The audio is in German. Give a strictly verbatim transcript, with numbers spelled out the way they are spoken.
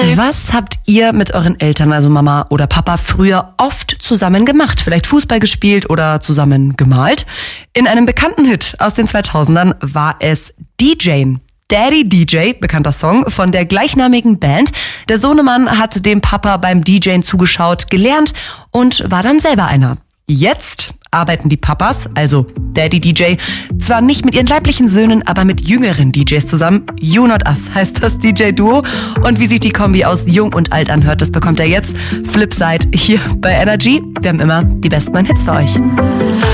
Was habt ihr mit euren Eltern, also Mama oder Papa, früher oft zusammen gemacht? Vielleicht Fußball gespielt oder zusammen gemalt? In einem bekannten Hit aus den zweitausendern war es DJen. Daddy D J, bekannter Song von der gleichnamigen Band. Der Sohnemann hat dem Papa beim DJen zugeschaut, gelernt und war dann selber einer. Jetzt arbeiten die Papas, also Daddy D J, zwar nicht mit ihren leiblichen Söhnen, aber mit jüngeren D Js zusammen. You Not Us heißt das D J-Duo. Und wie sich die Kombi aus Jung und Alt anhört, das bekommt ihr jetzt. Flipside hier bei Energy. Wir haben immer die besten neuen Hits für euch.